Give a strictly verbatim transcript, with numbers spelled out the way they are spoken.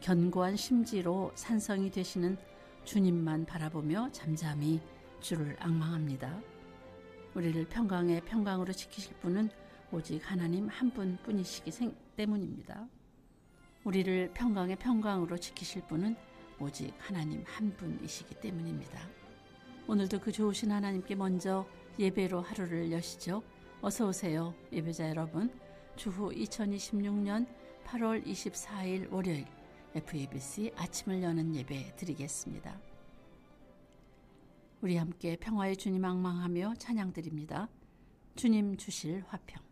견고한 심지로 산성이 되시는 주님만 바라보며 잠잠히 주를 앙망합니다. 우리를 평강의 평강으로 지키실 분은 오직 하나님 한 분뿐이시기 때문입니다. 우리를 평강의 평강으로 지키실 분은 오직 하나님 한 분이시기 때문입니다. 오늘도 그 좋으신 하나님께 먼저 예배로 하루를 여시죠. 어서 오세요, 예배자 여러분. 주후 이천이십육 년 팔월 이십사일 월요일 에프이비씨 아침을 여는 예배 드리겠습니다. 우리 함께 평화의 주님 앙망하며 찬양드립니다. 주님 주실 화평.